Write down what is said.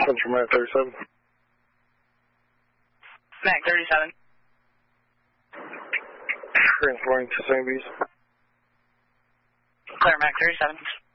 Central Mac 37. Mac 37. Transporting to St. Bees. Clear, Mac 37.